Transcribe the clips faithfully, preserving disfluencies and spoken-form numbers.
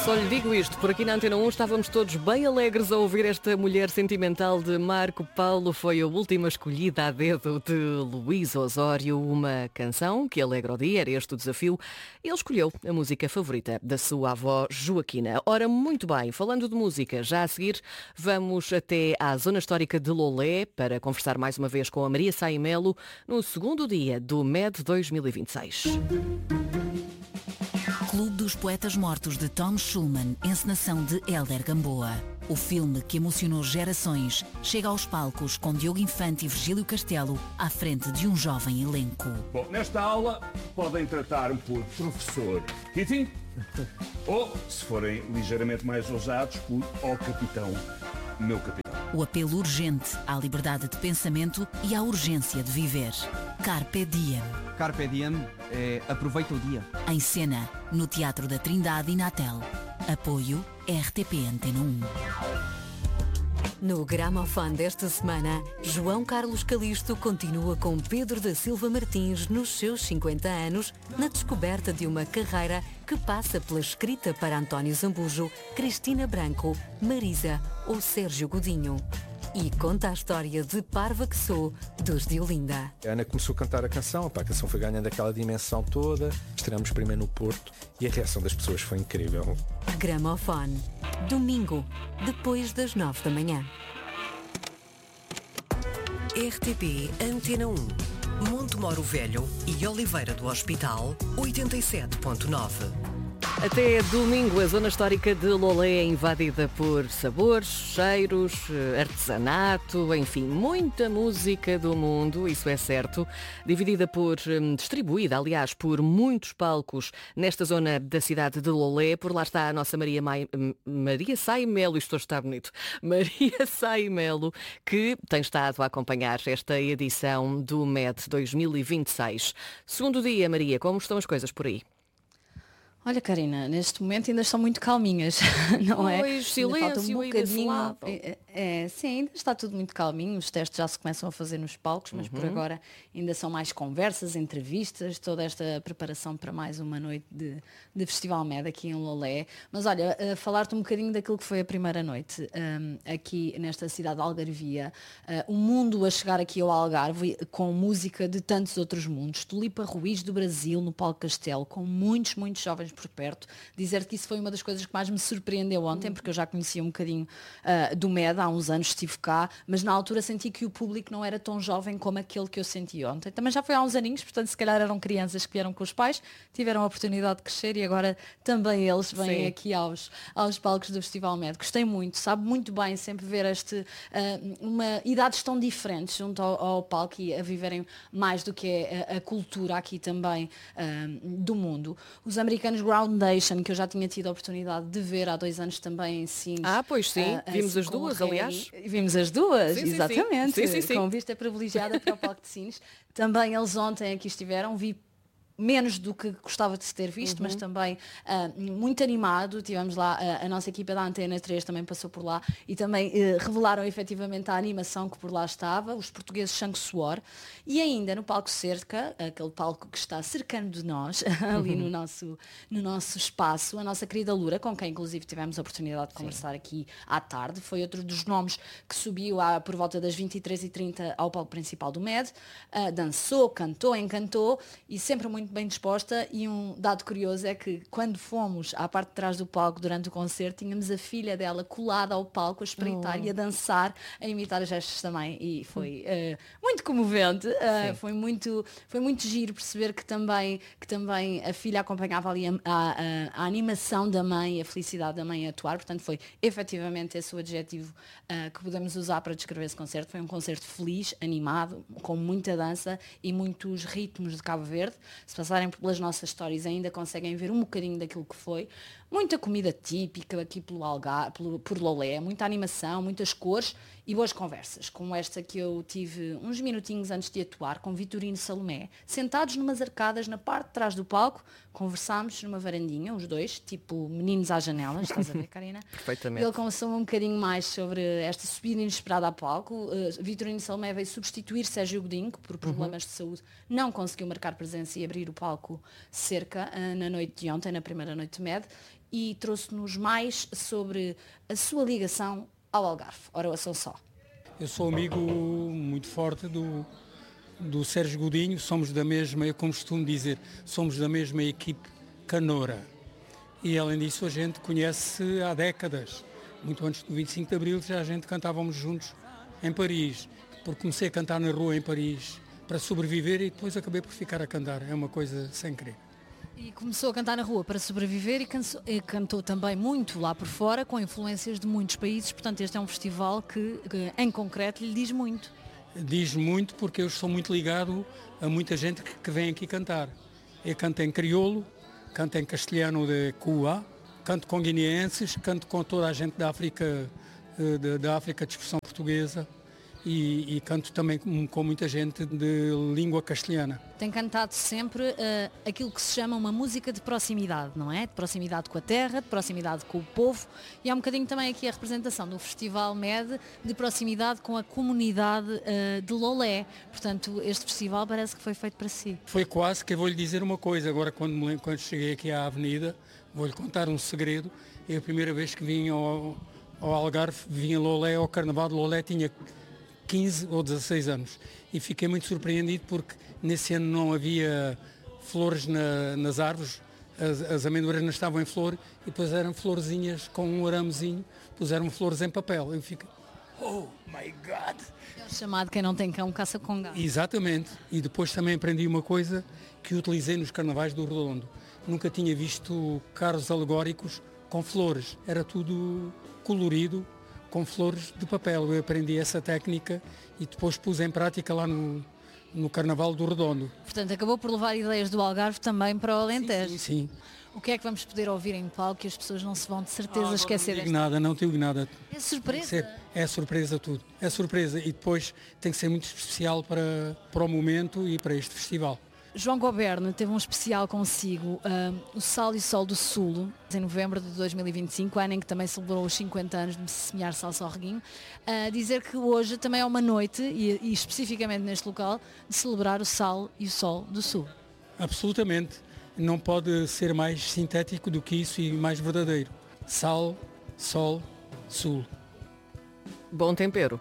Só lhe digo isto, por aqui na Antena um estávamos todos bem alegres a ouvir esta mulher sentimental de Marco Paulo. Foi a última escolhida a dedo de Luís Osório, uma canção que alegra o dia, era este o desafio. Ele escolheu a música favorita da sua avó Joaquina. Ora, muito bem, falando de música, já a seguir vamos até à zona histórica de Lolé para conversar mais uma vez com a Maria Saimelo no segundo dia do M E D dois mil e vinte e seis. Clube dos Poetas Mortos de Tom Schulman, encenação de Hélder Gamboa. O filme que emocionou gerações chega aos palcos com Diogo Infante e Virgílio Castelo à frente de um jovem elenco. Bom, nesta aula podem tratar-me por professor Keating ou, se forem ligeiramente mais ousados, por ó capitão, meu capitão. O apelo urgente à liberdade de pensamento e à urgência de viver. Carpe Diem. Carpe Diem é aproveita o dia. Em cena, no Teatro da Trindade e Natel. Apoio R T P Antena um. No Gramofone desta semana, João Carlos Calisto continua com Pedro da Silva Martins nos seus cinquenta anos, na descoberta de uma carreira que passa pela escrita para António Zambujo, Cristina Branco, Marisa ou Sérgio Godinho. E conta a história de Parva que sou, dos de Olinda. A Ana começou a cantar a canção, a canção foi ganhando aquela dimensão toda. Estreámos primeiro no Porto e a reação das pessoas foi incrível. Gramofone, domingo, depois das nove da manhã. R T P Antena um, Montemoro Velho e Oliveira do Hospital, oitenta e sete ponto nove. Até domingo, a zona histórica de Lolé é invadida por sabores, cheiros, artesanato, enfim, muita música do mundo, isso é certo, dividida por, distribuída, aliás, por muitos palcos nesta zona da cidade de Lolé. Por lá está a nossa Maria, Mai, Maria Saimelo, isto está bonito, Maria Saimelo, que tem estado a acompanhar esta edição do M E D dois mil e vinte e seis. Segundo dia, Maria, como estão as coisas por aí? Olha, Karina, neste momento ainda estão muito calminhas, não é? Pois, silêncio aí desse lado. É, é, sim, ainda está tudo muito calminho, os testes já se começam a fazer nos palcos, mas uhum. por agora ainda são mais conversas, entrevistas, toda esta preparação para mais uma noite de, de Festival M E D aqui em Lolé. Mas olha, uh, falar-te um bocadinho daquilo que foi a primeira noite um, aqui nesta cidade de Algarvia, uh, o mundo a chegar aqui ao Algarve com música de tantos outros mundos, Tulipa Ruiz do Brasil no Palco Castelo, com muitos, muitos jovens por perto. Dizer-te que isso foi uma das coisas que mais me surpreendeu ontem, porque eu já conhecia um bocadinho uh, do M E D, há uns anos estive cá, mas na altura senti que o público não era tão jovem como aquele que eu senti ontem. Também já foi há uns aninhos, portanto se calhar eram crianças que vieram com os pais, tiveram a oportunidade de crescer e agora também eles vêm Sim. aqui aos, aos palcos do Festival M E D. Gostei muito, sabe muito bem sempre ver este, uh, uma, idades tão diferentes junto ao, ao palco e a viverem mais do que é a, a cultura aqui também uh, do mundo. Os americanos Groundation, que eu já tinha tido a oportunidade de ver há dois anos também em Sines. Ah, pois sim, uh, vimos assim, as duas, aliás. Vimos as duas, sim, exatamente. Sim, sim, sim. Com vista privilegiada para o Palco de Sines. Também eles ontem aqui estiveram, vi menos do que gostava de se ter visto, uhum. mas também uh, muito animado. Tivemos lá, uh, a nossa equipa da Antena três também passou por lá e também uh, revelaram efetivamente a animação que por lá estava, os portugueses Sangue Suor. E ainda no palco cerca, aquele palco que está cercando de nós, ali uhum. no, nosso, no nosso espaço, a nossa querida Lura, com quem inclusive tivemos a oportunidade de conversar Sim. aqui à tarde, foi outro dos nomes que subiu à, por volta das vinte e três e trinta ao palco principal do M E D, uh, dançou, cantou, encantou e sempre muito bem disposta. E um dado curioso é que quando fomos à parte de trás do palco durante o concerto, tínhamos a filha dela colada ao palco a espreitar oh. e a dançar, a imitar os gestos também, e foi uh, muito comovente, uh, foi, muito, foi muito giro perceber que também, que também a filha acompanhava ali a, a, a, a animação da mãe, a felicidade da mãe a atuar, portanto foi efetivamente esse o adjetivo uh, que podemos usar para descrever esse concerto. Foi um concerto feliz, animado, com muita dança e muitos ritmos de Cabo Verde. Se passarem pelas nossas histórias ainda conseguem ver um bocadinho daquilo que foi. Muita comida típica aqui pelo Algar, pelo, por Lolé, muita animação, muitas cores e boas conversas, como esta que eu tive uns minutinhos antes de atuar com Vitorino e Salomé, sentados numas arcadas na parte de trás do palco, conversámos numa varandinha, os dois, tipo meninos à janela, estás a ver, Karina? Perfeitamente. Ele conversou um bocadinho mais sobre esta subida inesperada a palco. Uh, Vitorino e Salomé veio substituir Sérgio Godinho, que por problemas uhum. de saúde não conseguiu marcar presença e abrir o palco cerca uh, na noite de ontem, na primeira noite de Med, e trouxe-nos mais sobre a sua ligação ao Algarve. Ora, ouçam só. Eu sou amigo muito forte do, do Sérgio Godinho, somos da mesma, eu costumo dizer, somos da mesma equipe canoura. E além disso a gente conhece há décadas. Muito antes do vinte e cinco de Abril já a gente cantávamos juntos em Paris. Porque comecei a cantar na rua em Paris para sobreviver e depois acabei por ficar a cantar. É uma coisa sem crer. E começou a cantar na rua para sobreviver e, canso, e cantou também muito lá por fora, com influências de muitos países. Portanto, este é um festival que, que em concreto, lhe diz muito. Diz muito porque eu sou muito ligado a muita gente que, que vem aqui cantar. Eu canto em crioulo, canto em castelhano de Cuba, canto com guineenses, canto com toda a gente da África, de, da África de expressão portuguesa. E, e canto também com, com muita gente de língua castelhana. Tem cantado sempre uh, aquilo que se chama uma música de proximidade, não é? De proximidade com a terra, de proximidade com o povo, e há um bocadinho também aqui a representação do Festival Med de proximidade com a comunidade uh, de Lolé. Portanto, este festival parece que foi feito para si. Foi quase, que eu vou-lhe dizer uma coisa, agora quando, me lembro, quando cheguei aqui à avenida, vou-lhe contar um segredo. É a primeira vez que vim ao, ao Algarve, vim a Lolé, ao Carnaval de Lolé, tinha quinze ou dezasseis anos e fiquei muito surpreendido porque nesse ano não havia flores na, nas árvores, as, as amendoeiras não estavam em flor e depois eram florzinhas com um aramezinho, puseram flores em papel. Eu fiquei, oh my God! É o chamado quem não tem cão caça com gato. Exatamente. E depois também aprendi uma coisa que utilizei nos carnavais do Redondo. Nunca tinha visto carros alegóricos com flores, era tudo colorido, com flores de papel. Eu aprendi essa técnica e depois pus em prática lá no, no Carnaval do Redondo. Portanto, acabou por levar ideias do Algarve também para o Alentejo. Sim, sim. O que é que vamos poder ouvir em palco que as pessoas não se vão de certeza ah, esquecer? Não digo nada, não digo nada. É surpresa? Ser, é surpresa tudo. É surpresa e depois tem que ser muito especial para, para o momento e para este festival. João Goberno teve um especial consigo, uh, o Sal e o Sol do Sul, em novembro de dois mil e vinte e cinco, ano em que também celebrou os cinquenta anos de semear salsa ao reguinho, uh, dizer que hoje também é uma noite, e, e especificamente neste local, de celebrar o Sal e o Sol do Sul. Absolutamente. Não pode ser mais sintético do que isso e mais verdadeiro. Sal, Sol, Sul. Bom tempero.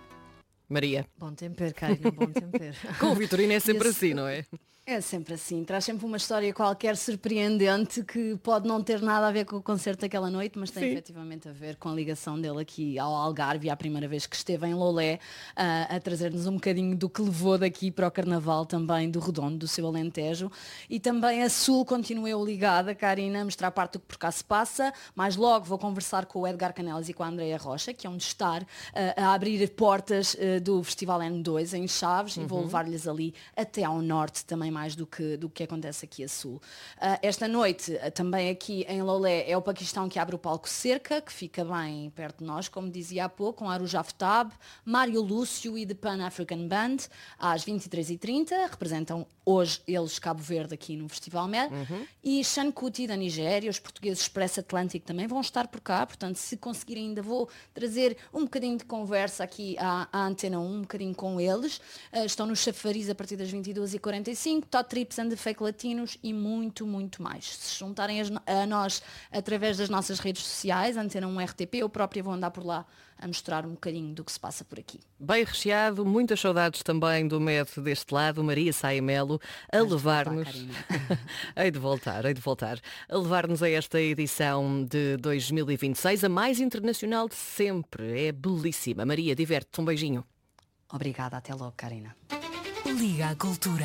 Maria. Bom tempero, Karina, bom tempero. Com o Vitorino é sempre Esse... assim, não é? É sempre assim, traz sempre uma história qualquer surpreendente que pode não ter nada a ver com o concerto daquela noite, mas tem Sim. efetivamente a ver com a ligação dele aqui ao Algarve, à primeira vez que esteve em Lolé, uh, a trazer-nos um bocadinho do que levou daqui para o Carnaval também do Redondo, do seu Alentejo. E também a Sul continuou ligada, Karina, a mostrar parte do que por cá se passa. Mais logo vou conversar com o Edgar Canelas e com a Andreia Rocha, que é onde estar uh, a abrir portas uh, do Festival N dois em Chaves, uhum. e vou levar-lhes ali até ao norte também, mais do que, do que acontece aqui a sul. Uh, esta noite, uh, também aqui em Lolé, é o Paquistão que abre o palco Cerca, que fica bem perto de nós, como dizia há pouco, com Aruj Aftab, Mário Lúcio e The Pan African Band, às vinte e três e trinta, representam hoje eles Cabo Verde aqui no Festival Med, uhum. e Sean Kuti da Nigéria, os portugueses Expresso Atlântico também vão estar por cá, portanto, se conseguir ainda vou trazer um bocadinho de conversa aqui à, à Antena um, um bocadinho com eles. Uh, estão no Chafariz a partir das vinte e duas e quarenta e cinco, Top Trips and the Fake Latinos e muito, muito mais. Se juntarem a nós através das nossas redes sociais, Antena um R T P, eu própria vou andar por lá a mostrar um bocadinho do que se passa por aqui. Bem recheado, muitas saudades também do Med deste lado, Maria Saimelo, a levar-nos... hei de voltar, hei de voltar. A levar-nos a esta edição de dois mil e vinte e seis, a mais internacional de sempre. É belíssima. Maria, diverte-te. Um beijinho. Obrigada. Até logo, Karina. Liga à Cultura.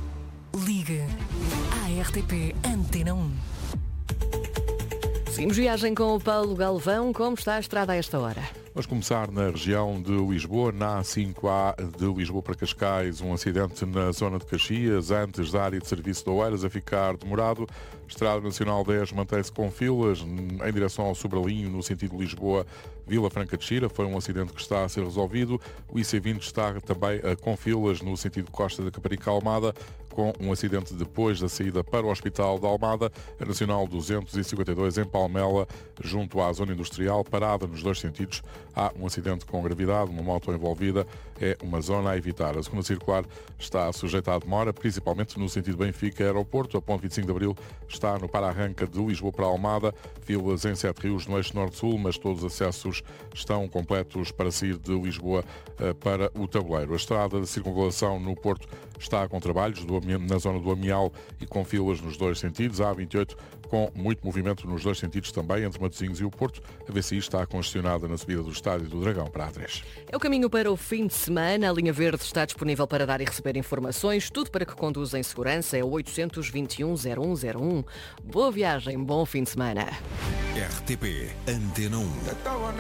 Ligue à R T P Antena um. Seguimos viagem com o Paulo Galvão. Como está a estrada a esta hora? Vamos começar na região de Lisboa, na A cinco A de Lisboa para Cascais, um acidente na zona de Caxias, antes da área de serviço de Oeiras a ficar demorado. Estrada Nacional dez mantém-se com filas em direção ao Sobralinho, no sentido Lisboa, Vila Franca de Xira. Foi um acidente que está a ser resolvido. O I C vinte está também com filas no sentido Costa da Caparica Almada, com um acidente depois da saída para o Hospital de Almada. A Nacional duzentos e cinquenta e dois em Palmela, junto à zona industrial, parada nos dois sentidos. Há um acidente com gravidade, uma moto envolvida, é uma zona a evitar. A segunda circular está sujeita à demora, principalmente no sentido Benfica-Aeroporto. A ponte vinte e cinco de Abril está no para-arranca de Lisboa para Almada, filas em Sete Rios no eixo norte-sul, mas todos os acessos estão completos para sair de Lisboa para o Tabuleiro. A estrada de circunvalação no Porto está com trabalhos na zona do Amial e com filas nos dois sentidos. A A vinte e oito com muito movimento nos dois sentidos também, entre Matosinhos e o Porto. A V C I está congestionada na subida do Estádio do Dragão para a A três. É o caminho para o fim de semana. A linha verde está disponível para dar e receber informações. Tudo para que conduza em segurança. É o oitocentos e vinte e um, zero um zero um. Boa viagem, bom fim de semana. R T P Antena um.